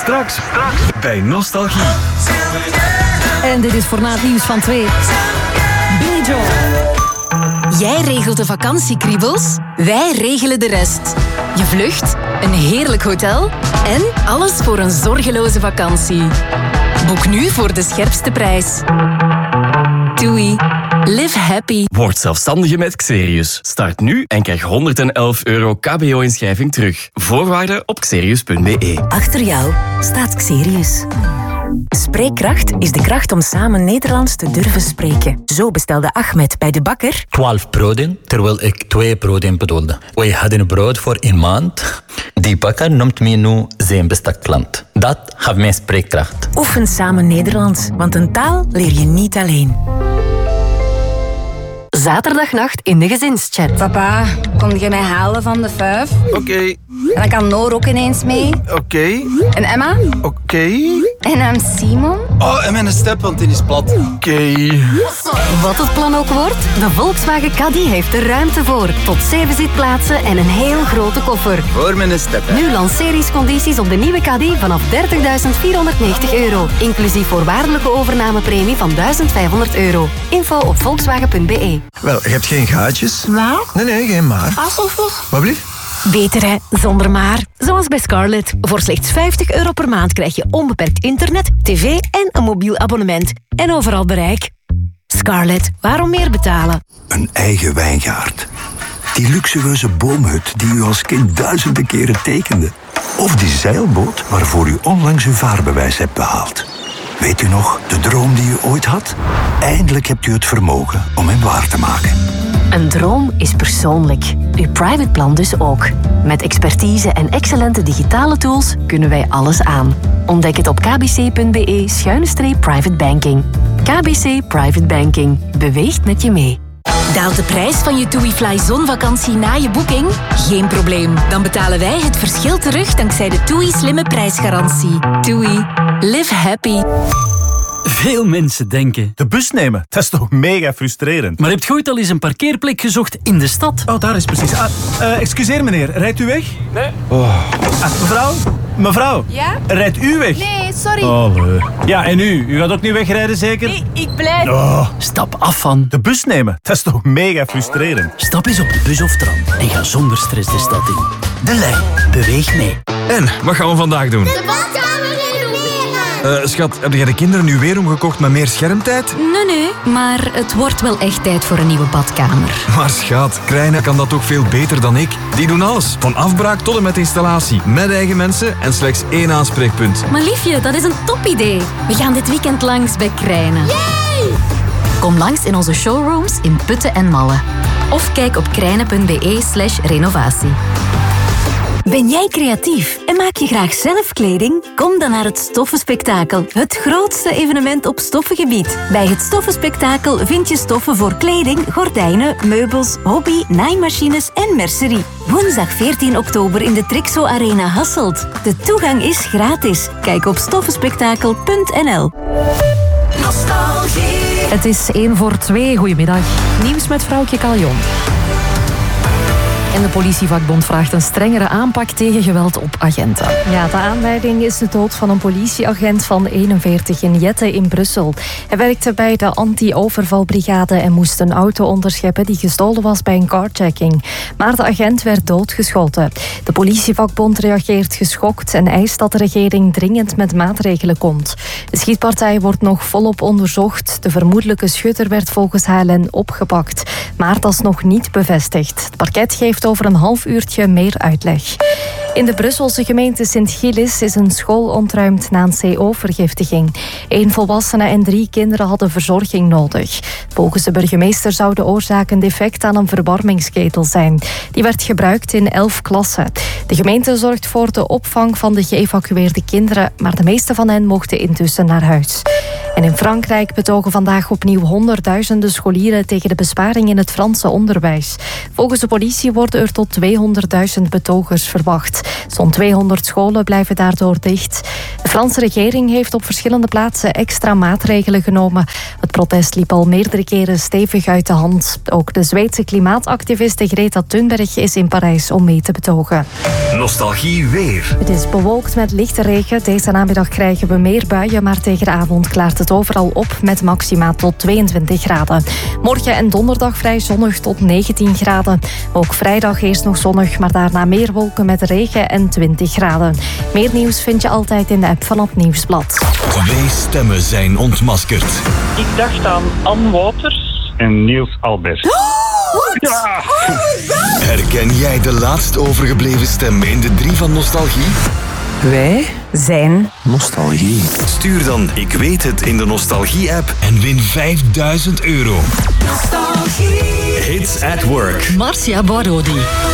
Straks bij Nostalgie. En dit is voor na het nieuws van 2. Billy Joel. Jij regelt de vakantiekriebels, wij regelen de rest. Je vlucht, een heerlijk hotel en alles voor een zorgeloze vakantie. Boek nu voor de scherpste prijs. Doei. Live happy. Word zelfstandige met Xerius. Start nu en krijg €111 KBO-inschrijving terug. Voorwaarden op xerius.be. Achter jou staat Xerius. Spreekkracht is de kracht om samen Nederlands te durven spreken. Zo bestelde Ahmed bij de bakker 12 broden, terwijl ik 2 broden bedoelde. Wij hadden brood voor 1 maand. Die bakker noemt me nu zijn beste klant. Dat gaf mij spreekkracht. Oefen samen Nederlands, want een taal leer je niet alleen. Zaterdagnacht in de gezinschat. Papa, kom jij mij halen van de 5? Oké. En dan kan Noor ook ineens mee. Oké. En Emma? Oké. En Simon? Oh, en mijn step, want die is plat. Oké. Wat het plan ook wordt, de Volkswagen Caddy heeft er ruimte voor. Tot 7 zitplaatsen en een heel grote koffer. Voor mijn step, hè. Nu lanceringscondities op de nieuwe Caddy vanaf €30.490. Inclusief voorwaardelijke overnamepremie van €1.500. Info op volkswagen.be. Wel, je hebt geen gaatjes? Wat? Nee, geen maar. Wat blieft? Beter hè, zonder maar. Zoals bij Scarlett. Voor slechts €50 per maand krijg je onbeperkt internet, tv en een mobiel abonnement. En overal bereik. Scarlett, waarom meer betalen? Een eigen wijngaard. Die luxueuze boomhut die u als kind duizenden keren tekende. Of die zeilboot waarvoor u onlangs uw vaarbewijs hebt behaald. Weet u nog, de droom die u ooit had? Eindelijk hebt u het vermogen om hem waar te maken. Een droom is persoonlijk. Uw private plan dus ook. Met expertise en excellente digitale tools kunnen wij alles aan. Ontdek het op kbc.be/private banking. KBC Private Banking. Beweegt met je mee. Daalt de prijs van je TUI zonvakantie na je boeking? Geen probleem. Dan betalen wij het verschil terug dankzij de TUI slimme prijsgarantie. TUI. Live happy. Veel mensen denken... De bus nemen, dat is toch mega frustrerend. Maar heb je ooit al eens een parkeerplek gezocht in de stad? Oh, daar is precies. Excuseer meneer, rijdt u weg? Nee. Mevrouw? Ja? Rijdt u weg? Nee, sorry. Oh, ja, en u? U gaat ook niet wegrijden, zeker? Nee, ik blijf. Oh, Stap af van... de bus nemen, dat is toch mega frustrerend. Stap eens op de bus of tram en ga zonder stress de stad in. De lijn. Beweeg mee. En, wat gaan we vandaag doen? De badkamer renoveren! Schat, heb jij de kinderen nu weer omgekocht met meer schermtijd? Nee, maar het wordt wel echt tijd voor een nieuwe badkamer. Maar schat, Krijnen kan dat toch veel beter dan ik? Die doen alles, van afbraak tot en met installatie. Met eigen mensen en slechts 1 aanspreekpunt. Maar liefje, dat is een topidee. We gaan dit weekend langs bij Krijnen. Yay! Kom langs in onze showrooms in Putten en Malle. Of kijk op krijnen.be/renovatie. Ben jij creatief en maak je graag zelf kleding? Kom dan naar het Stoffenspektakel, het grootste evenement op stoffengebied. Bij het Stoffenspektakel vind je stoffen voor kleding, gordijnen, meubels, hobby, naaimachines en mercerie. Woensdag 14 oktober in de Trixo Arena Hasselt. De toegang is gratis. Kijk op stoffenspektakel.nl. Nostalgie. Het is 1:45. Goedemiddag. Nieuws met vrouwtje Caljon. En de politievakbond vraagt een strengere aanpak tegen geweld op agenten. Ja, de aanleiding is de dood van een politieagent van 41 in Jette in Brussel. Hij werkte bij de anti-overvalbrigade en moest een auto onderscheppen die gestolen was bij een carjacking. Maar de agent werd doodgeschoten. De politievakbond reageert geschokt en eist dat de regering dringend met maatregelen komt. De schietpartij wordt nog volop onderzocht. De vermoedelijke schutter werd volgens HLN opgepakt. Maar dat is nog niet bevestigd. Het parket geeft over een half uurtje meer uitleg. In de Brusselse gemeente Sint-Gillis is een school ontruimd na een CO-vergiftiging. 1 volwassene en 3 kinderen hadden verzorging nodig. Volgens de burgemeester zou de oorzaak een defect aan een verwarmingsketel zijn. Die werd gebruikt in 11 klassen. De gemeente zorgt voor de opvang van de geëvacueerde kinderen, maar de meeste van hen mochten intussen naar huis. En in Frankrijk betogen vandaag opnieuw honderdduizenden scholieren tegen de besparing in het Franse onderwijs. Volgens de politie worden er tot 200.000 betogers verwacht. dicht. Zo'n 200 scholen blijven daardoor dicht. De Franse regering heeft op verschillende plaatsen extra maatregelen genomen. Het protest liep al meerdere keren stevig uit de hand. Ook de Zweedse klimaatactiviste Greta Thunberg is in Parijs om mee te betogen. Nostalgie weer. Het is bewolkt met lichte regen. Deze namiddag krijgen we meer buien, maar tegen de avond klaart het overal op met maxima tot 22 graden. Morgen en donderdag vrij zonnig tot 19 graden. Ook vrijdag eerst nog zonnig, maar daarna meer wolken met regen en 20 graden. Meer nieuws vind je altijd in de app van het Nieuwsblad. 2 stemmen zijn ontmaskerd. Ik dacht aan Anne Wouters en Niels Albert. Ja. Herken jij de laatst overgebleven stem in de 3 van Nostalgie? Wij zijn Nostalgie. Stuur dan Ik weet het in de Nostalgie-app en win €5000. Nostalgie. Hits at Work. Marcia Borodi.